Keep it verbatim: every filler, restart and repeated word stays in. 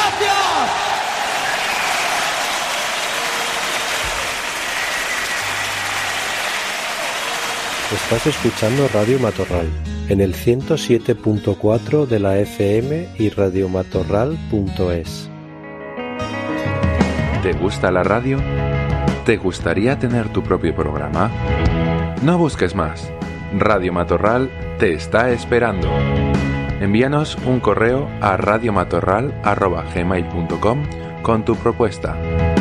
Estás escuchando Radio Matorral en el ciento siete punto cuatro de la F M y radiomatorral punto es. ¿Te gusta la radio? ¿Te gustaría tener tu propio programa? No busques más. Radio Matorral te está esperando. Envíanos un correo a radiomatorral arroba gmail punto com con tu propuesta.